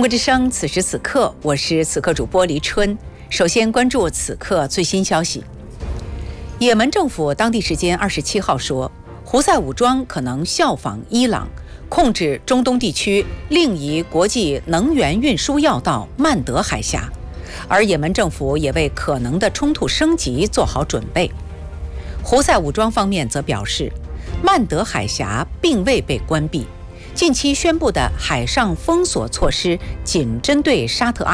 国之声，此时此刻，我是此刻主播黎春。首先关注此刻最新消息。也门政府当地时间27号说，胡塞武装可能效仿伊朗，控制中东地区另一国际能源运输要道曼德海峡，而也门政府也为可能的冲突升级做好准备。胡塞武装方面则表示，曼德海峡并未被关闭，近期宣布的海上封锁措施仅针对沙特阿